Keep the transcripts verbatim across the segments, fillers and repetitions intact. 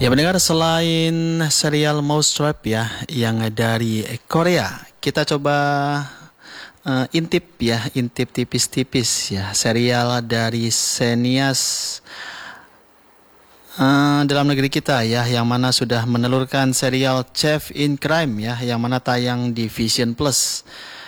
Ya pendengar, selain serial Mouse Trap ya yang dari Korea, kita coba uh, intip ya, intip tipis-tipis ya serial dari Senias uh, dalam negeri kita ya, yang mana sudah menelurkan serial Chef in Crime ya, yang mana tayang di Vision Plus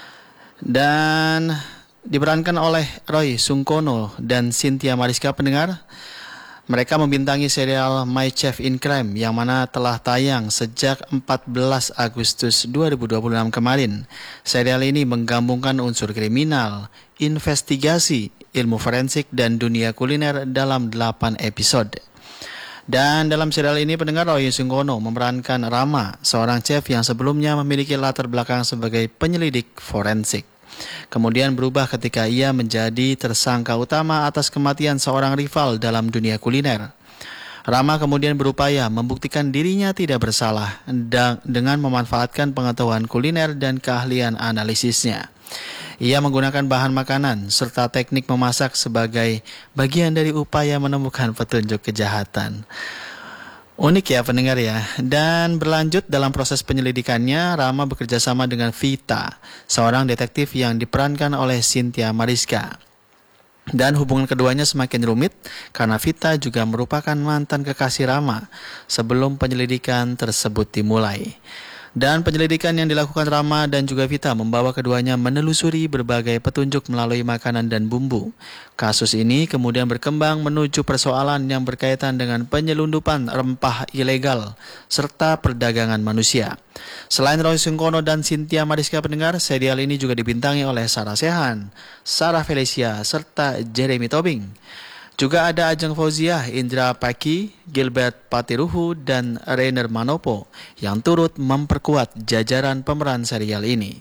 dan diperankan oleh Roy Sungkono dan Cynthia Mariska. Pendengar, mereka membintangi serial My Chef in Crime yang mana telah tayang sejak empat belas Agustus dua ribu dua puluh enam kemarin. Serial ini menggabungkan unsur kriminal, investigasi, ilmu forensik, dan dunia kuliner dalam delapan episode. Dan dalam serial ini pendengar, Roy Sungkono memerankan Rama, seorang chef yang sebelumnya memiliki latar belakang sebagai penyelidik forensik. Kemudian berubah ketika ia menjadi tersangka utama atas kematian seorang rival dalam dunia kuliner. Rama kemudian berupaya membuktikan dirinya tidak bersalah da- dengan memanfaatkan pengetahuan kuliner dan keahlian analisisnya. Ia menggunakan bahan makanan serta teknik memasak sebagai bagian dari upaya menemukan petunjuk kejahatan. Unik ya pendengar ya. Dan berlanjut dalam proses penyelidikannya, Rama bekerja sama dengan Vita, seorang detektif yang diperankan oleh Cynthia Mariska. Dan hubungan keduanya semakin rumit karena Vita juga merupakan mantan kekasih Rama sebelum penyelidikan tersebut dimulai. Dan penyelidikan yang dilakukan Rama dan juga Vita membawa keduanya menelusuri berbagai petunjuk melalui makanan dan bumbu. Kasus ini kemudian berkembang menuju persoalan yang berkaitan dengan penyelundupan rempah ilegal serta perdagangan manusia. Selain Roy Sungkono dan Cynthia Mariska pendengar, serial ini juga dibintangi oleh Sarah Sechan, Sarah Felicia, serta Jeremy Tobing. Juga ada Ajeng Fauziah, Indra Paki, Gilbert Patiruhu, dan Rainer Manopo yang turut memperkuat jajaran pemeran serial ini.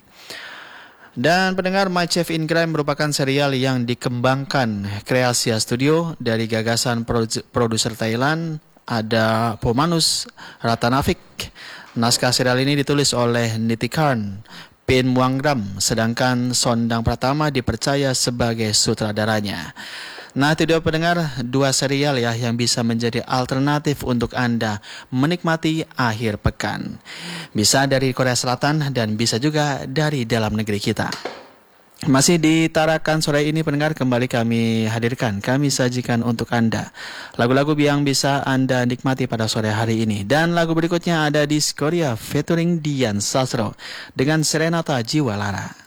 Dan pendengar, My Chef in Crime merupakan serial yang dikembangkan Kreasia Studio dari gagasan produ- produser Thailand, ada Pomanus Ratanavik. Naskah serial ini ditulis oleh Nitikarn Pin Muangram, sedangkan Sondang Pratama dipercaya sebagai sutradaranya. Nah, itu dia pendengar, dua serial ya yang bisa menjadi alternatif untuk Anda menikmati akhir pekan. Bisa dari Korea Selatan dan bisa juga dari dalam negeri kita. Masih di Tarakan sore ini pendengar, kembali kami hadirkan, kami sajikan untuk Anda lagu-lagu yang bisa Anda nikmati pada sore hari ini. Dan lagu berikutnya ada di Korea featuring Dian Sastro dengan Serenata Jiwa Lara.